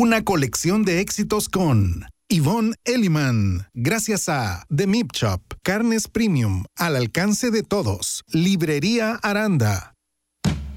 Una colección de éxitos con Yvonne Elliman. Gracias a The Meat Shop, carnes premium al alcance de todos. Librería Aranda.